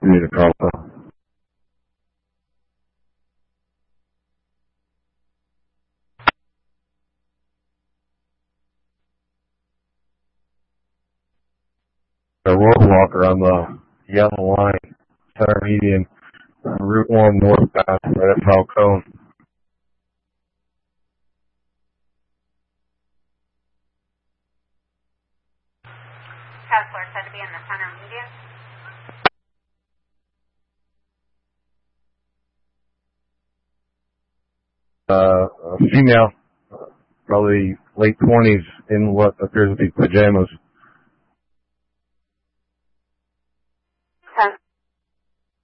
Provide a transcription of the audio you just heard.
Unit Alpha. A roadblocker on the yellow line, center median, Route 1 northbound, right at Falcone. Kessler said to be in the center median. A female, probably late 20s, in what appears to be pajamas.